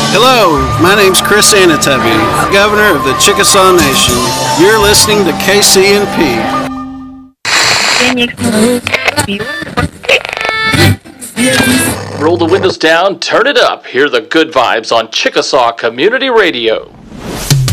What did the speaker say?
Hello, my name's Chris Anatubby, Governor of the Chickasaw Nation. You're listening to KCNP. Roll the windows down, turn it up. Hear the good vibes on Chickasaw Community Radio.